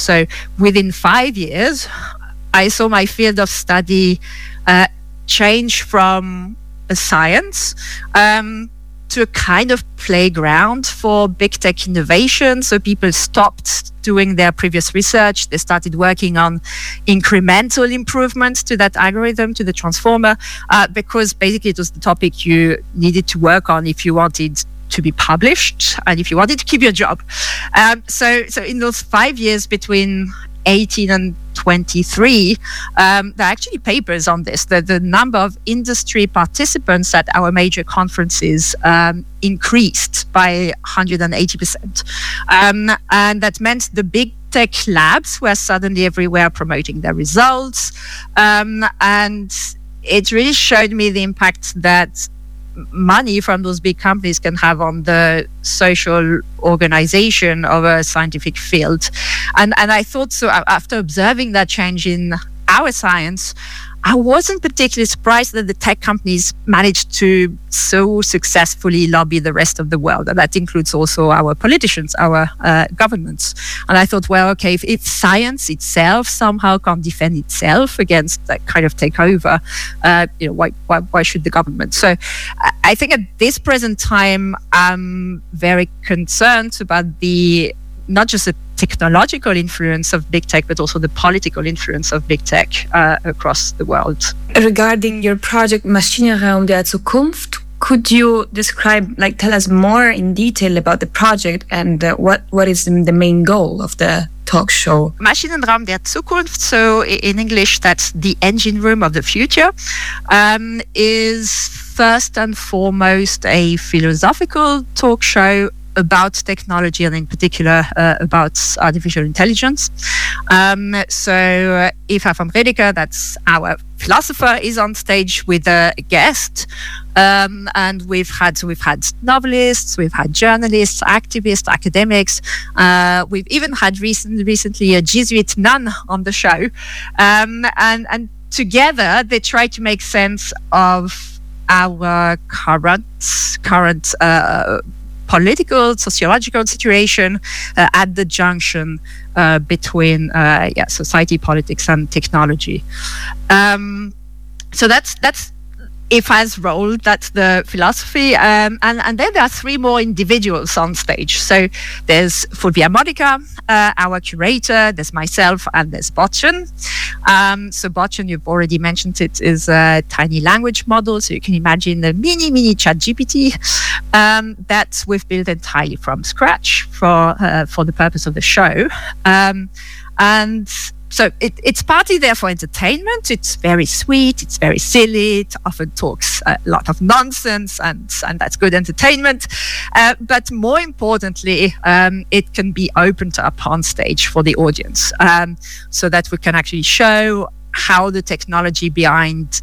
So within 5 years, I saw my field of study change from a science to a kind of playground for big tech innovation. So people stopped doing their previous research. They started working on incremental improvements to that algorithm, to the transformer, because basically it was the topic you needed to work on if you wanted to be published and if you wanted to keep your job. So in those 5 years between 18 and 23, there are actually papers on this. The number of industry participants at our major conferences increased by 180%. And that meant the big tech labs were suddenly everywhere promoting their results. And it really showed me the impact that money from those big companies can have on the social organization of a scientific field. And I thought, so after observing that change in our science, I wasn't particularly surprised that the tech companies managed to so successfully lobby the rest of the world. And that includes also our politicians, our governments. And I thought, well, okay, if science itself somehow can't defend itself against that kind of takeover, why should the government? So I think at this present time, I'm very concerned about not just the technological influence of big tech, but also the political influence of big tech across the world. Regarding your project Maschinenraum der Zukunft, could you tell us more in detail about the project and what is the main goal of the talk show? Maschinenraum der Zukunft, so in English that's the engine room of the future, is first and foremost a philosophical talk show about technology and in particular about artificial intelligence. So Eva von Redeker, that's our philosopher, is on stage with a guest. And we've had novelists, we've had journalists, activists, academics. We've even had recently a Jesuit nun on the show. And together they try to make sense of our current political, sociological situation at the junction between society, politics, and technology. So that's Eva's role, that's the philosophy. And then there are three more individuals on stage. So there's Fulvia Modica, our curator, there's myself, and there's Botchen. So Botchen, you've already mentioned it, is a tiny language model. So you can imagine a mini ChatGPT that we've built entirely from scratch for the purpose of the show. And so it's partly there for entertainment. It's very sweet, it's very silly, it often talks a lot of nonsense, and that's good entertainment. But more importantly, it can be opened up on stage for the audience, so that we can actually show how the technology behind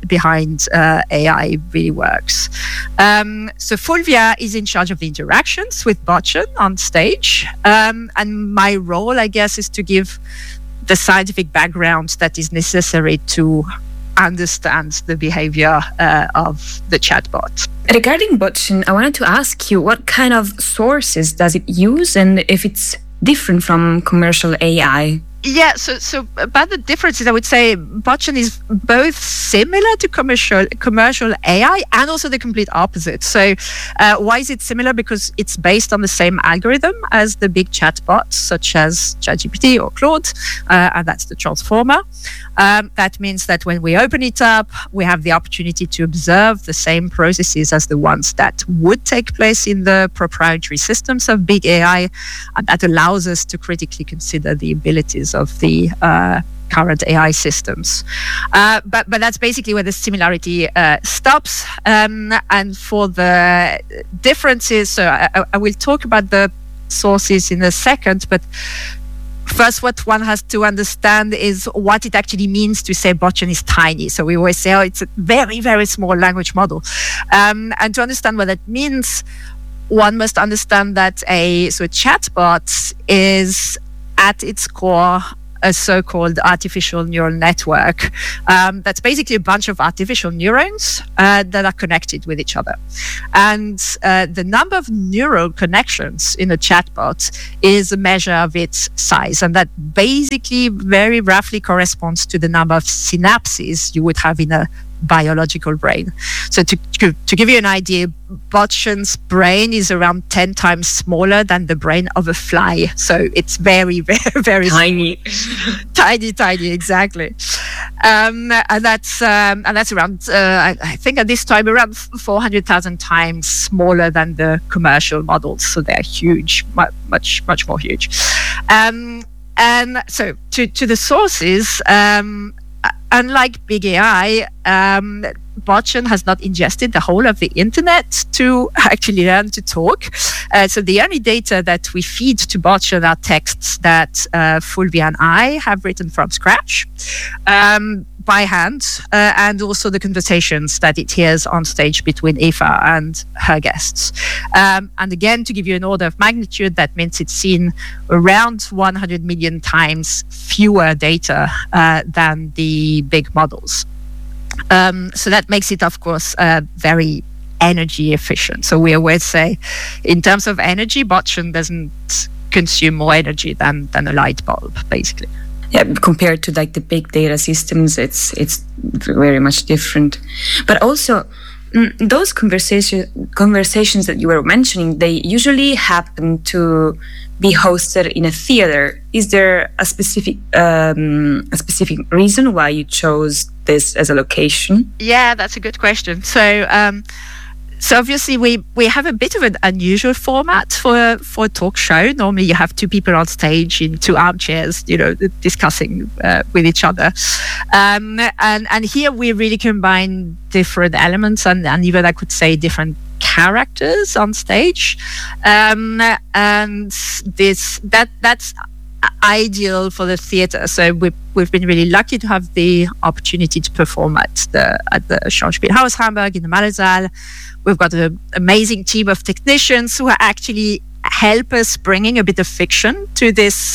AI really works. So Fulvia is in charge of the interactions with Botchen on stage. And my role, I guess, is to give the scientific background that is necessary to understand the behavior of the chatbot. Regarding Botchen, I wanted to ask you, what kind of sources does it use, and if it's different from commercial AI? Yeah, so about the differences, I would say Botchen is both similar to commercial AI and also the complete opposite. So why is it similar? Because it's based on the same algorithm as the big chatbots, such as ChatGPT or Claude, and that's the transformer. That means that when we open it up, we have the opportunity to observe the same processes as the ones that would take place in the proprietary systems of big AI, and that allows us to critically consider the abilities of the current AI systems. But that's basically where the similarity stops. And for the differences, so I will talk about the sources in a second, but first, what one has to understand is what it actually means to say Botchen is tiny. So we always say, it's a very, very small language model. And to understand what that means, one must understand that a chatbot is at its core a so-called artificial neural network. That's basically a bunch of artificial neurons that are connected with each other. And the number of neural connections in a chatbot is a measure of its size. And that basically very roughly corresponds to the number of synapses you would have in a biological brain. So to give you an idea, Botchan's brain is around 10 times smaller than the brain of a fly. So it's very, very, very tiny. tiny, exactly. And that's around, I think at this time, around 400,000 times smaller than the commercial models. So they're huge, much more huge. And so to the sources, unlike big AI, Botchan has not ingested the whole of the internet to actually learn to talk. So the only data that we feed to Botchan are texts that Fulvia and I have written from scratch by hand, and also the conversations that it hears on stage between Eva and her guests. And again, to give you an order of magnitude, that means it's seen around 100 million times fewer data than the big models. So that makes it, of course, very energy efficient. So we always say, in terms of energy, Botchan doesn't consume more energy than a light bulb, basically. Yeah, compared to like the big data systems, it's very much different. But also, those conversations that you were mentioning, they usually happen to be hosted in a theater. Is there a specific reason why you chose this as a location? Yeah, that's a good question. So obviously we have a bit of an unusual format for a talk show. Normally you have two people on stage in two armchairs, discussing with each other. And here we really combine different elements and even I could say different characters on stage. And that's ideal for the theatre. So we've been really lucky to have the opportunity to perform at the Schauspielhaus Hamburg in the Mallesaal. We've got an amazing team of technicians who actually help us bringing a bit of fiction to this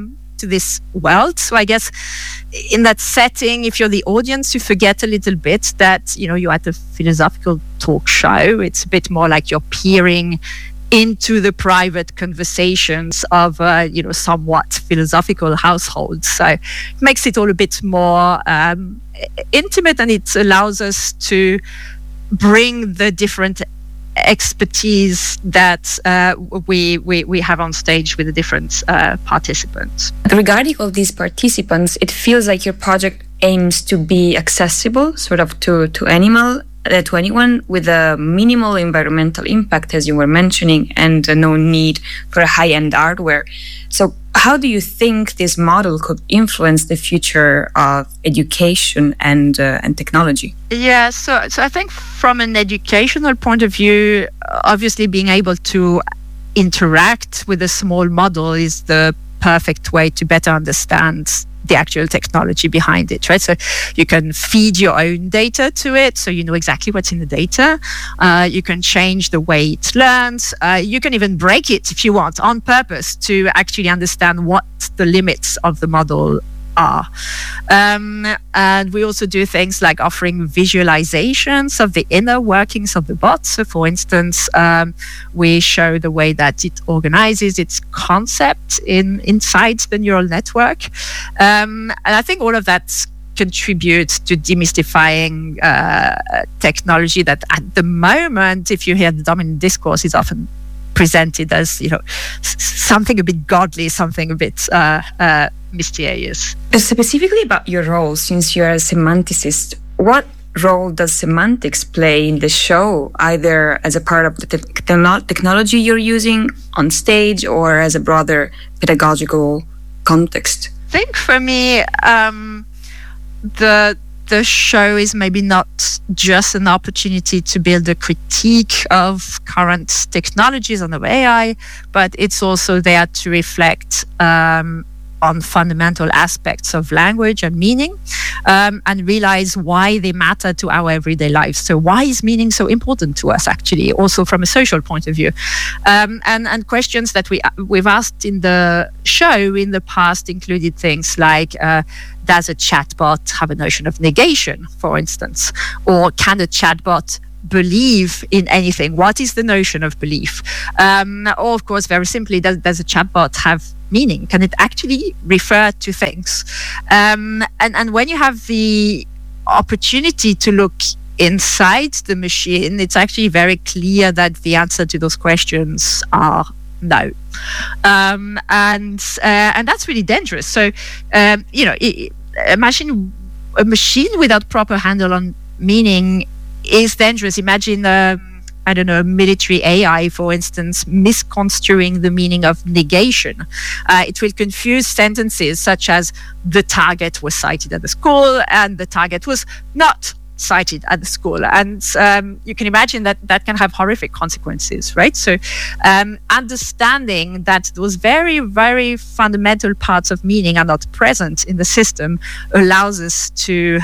world. So I guess in that setting, if you're the audience, you forget a little bit that you're at a philosophical talk show. It's a bit more like you're peering into the private conversations of somewhat philosophical households. So it makes it all a bit more intimate, and it allows us to bring the different expertise that we have on stage with the different participants. Regarding all these participants, it feels like your project aims to be accessible sort of to anyone with a minimal environmental impact, as you were mentioning, and no need for high-end hardware. So how do you think this model could influence the future of education and technology? Yeah, so I think from an educational point of view, obviously being able to interact with a small model is the perfect way to better understand the actual technology behind it, right? So you can feed your own data to it, so you know exactly what's in the data. You can change the way it learns. You can even break it if you want on purpose to actually understand what the limits of the model are. And we also do things like offering visualizations of the inner workings of the bot. So for instance, we show the way that it organizes its concept inside the neural network. And I think all of that contributes to demystifying technology that at the moment, if you hear the dominant discourse, is often presented as something a bit godly, something a bit mysterious. Specifically about your role, since you're a semanticist, what role does semantics play in the show, either as a part of the technology you're using on stage or as a broader pedagogical context? I think for me, the show is maybe not just an opportunity to build a critique of current technologies and of AI, but it's also there to reflect on fundamental aspects of language and meaning, and realize why they matter to our everyday lives. So why is meaning so important to us, actually, also from a social point of view? And questions that we've asked in the show in the past included things like, does a chatbot have a notion of negation, for instance? Or can a chatbot believe in anything? What is the notion of belief? Or, of course, very simply, does a chatbot have meaning? Can it actually refer to things? And when you have the opportunity to look inside the machine, it's actually very clear that the answer to those questions are no. And that's really dangerous. So, a machine without proper handle on meaning is dangerous. Imagine a military AI, for instance, misconstruing the meaning of negation. It will confuse sentences such as the target was sighted at the school and the target was not sighted at the school. And you can imagine that can have horrific consequences, right? So understanding that those very, very fundamental parts of meaning are not present in the system allows us to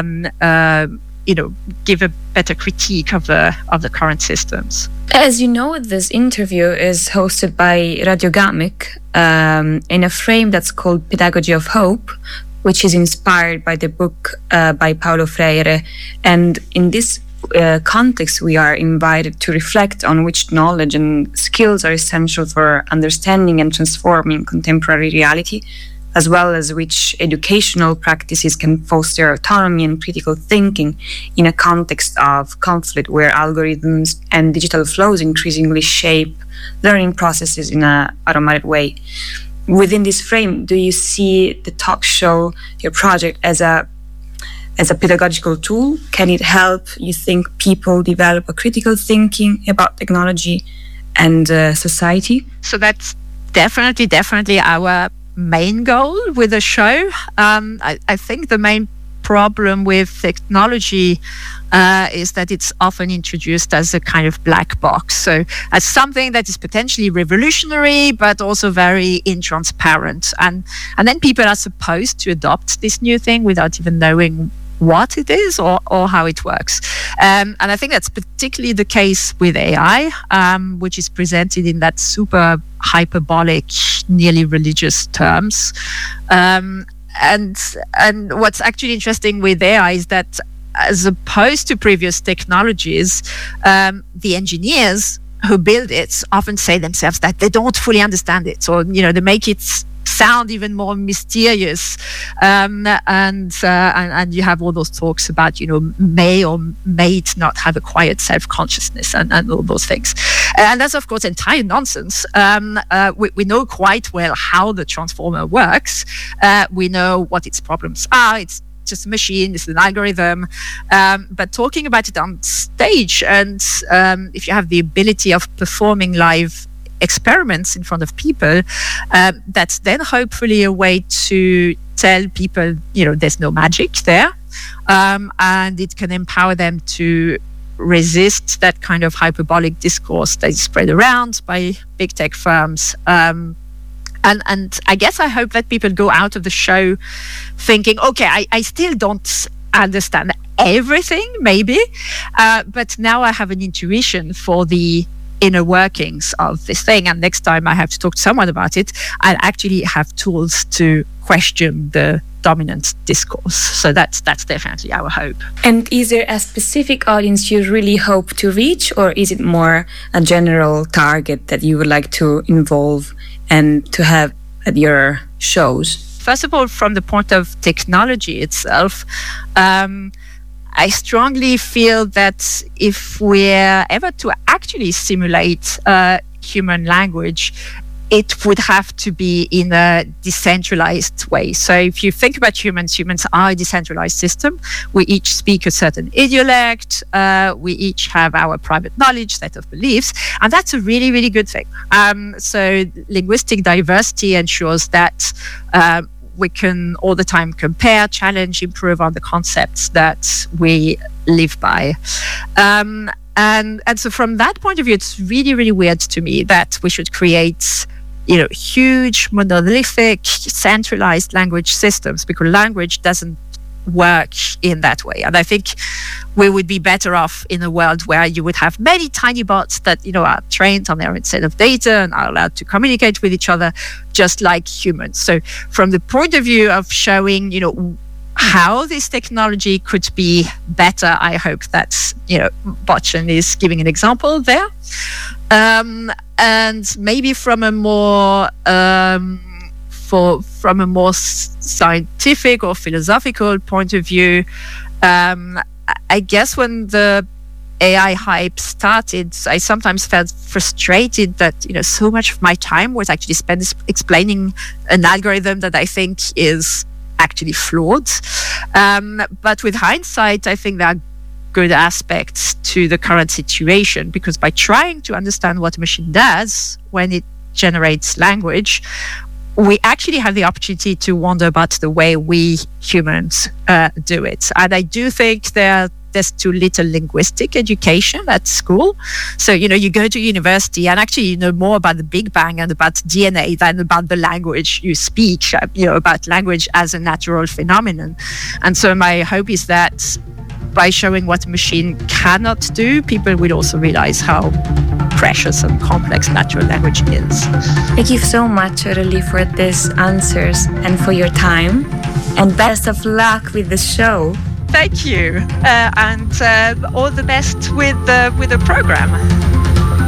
give a better critique of the current systems. As you know, this interview is hosted by Radio Gamic in a frame that's called Pedagogy of Hope, which is inspired by the book by Paulo Freire. And in this context, we are invited to reflect on which knowledge and skills are essential for understanding and transforming contemporary reality, as well as which educational practices can foster autonomy and critical thinking in a context of conflict where algorithms and digital flows increasingly shape learning processes in an automated way. Within this frame, do you see the talk show, your project, as a pedagogical tool? Can it help, you think, people develop a critical thinking about technology and society? So that's definitely our main goal with the show. I think the main problem with technology is that it's often introduced as a kind of black box. So as something that is potentially revolutionary, but also very intransparent. And then people are supposed to adopt this new thing without even knowing what it is or how it works. And I think that's particularly the case with AI, which is presented in that super hyperbolic, nearly religious terms. And what's actually interesting with AI is that, as opposed to previous technologies, the engineers who build it often say themselves that they don't fully understand it, or they make it sound even more mysterious, and you have all those talks about may or may not have acquired self-consciousness and all those things, and that's of course entire nonsense. We know quite well how the transformer works. We know what its problems are. It's just a machine, it's an algorithm, but talking about it on stage, and if you have the ability of performing live experiments in front of people, that's then hopefully a way to tell people, there's no magic there, and it can empower them to resist that kind of hyperbolic discourse that is spread around by big tech firms. And I guess I hope that people go out of the show thinking, okay, I still don't understand everything, maybe, but now I have an intuition for the inner workings of this thing, and next time I have to talk to someone about it, I'll actually have tools to question the dominant discourse. So that's definitely our hope. And is there a specific audience you really hope to reach, or is it more a general target that you would like to involve and to have at your shows? First of all, from the point of technology itself, I strongly feel that if we're ever to actually simulate human language, it would have to be in a decentralized way. So if you think about humans are a decentralized system. We each speak a certain idiolect. We each have our private knowledge, set of beliefs, and that's a really, really good thing. So linguistic diversity ensures that we can all the time compare, challenge, improve on the concepts that we live by. And so from that point of view, it's really, really weird to me that we should create huge monolithic centralized language systems, because language doesn't work in that way. And I think we would be better off in a world where you would have many tiny bots that are trained on their own set of data and are allowed to communicate with each other just like humans. So from the point of view of showing how this technology could be better, I hope that Botchen is giving an example there. And maybe from a more scientific or philosophical point of view, I guess when the AI hype started, I sometimes felt frustrated that so much of my time was actually spent explaining an algorithm that I think is actually flawed. But with hindsight, I think there are good aspects to the current situation, because by trying to understand what a machine does when it generates language, we actually have the opportunity to wonder about the way we humans do it. And I do think there's too little linguistic education at school. So, you go to university and actually you know more about the Big Bang and about DNA than about the language you speak, about language as a natural phenomenon. And so my hope is that by showing what a machine cannot do, people will also realize how precious and complex natural language is. Thank you so much, Aurélie, for these answers and for your time. And best of luck with the show. Thank you. And all the best with the program.